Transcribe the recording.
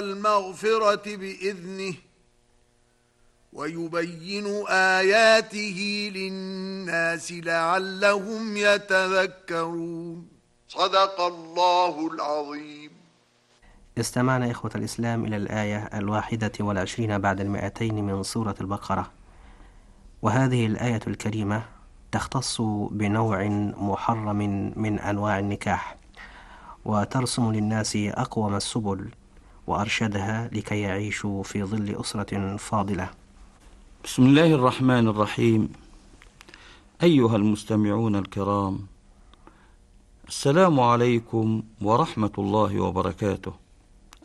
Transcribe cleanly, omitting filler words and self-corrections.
المغفرة بإذنه ويبين آياته للناس لعلهم يتذكرون. صدق الله العظيم. استمعنا إخوة الإسلام إلى الآية 21 بعد 200 من سورة البقرة، وهذه الآية الكريمة تختص بنوع محرم من أنواع النكاح، وترسم للناس أقوم السبل وأرشدها لكي يعيشوا في ظل أسرة فاضلة. بسم الله الرحمن الرحيم. أيها المستمعون الكرام، السلام عليكم ورحمة الله وبركاته.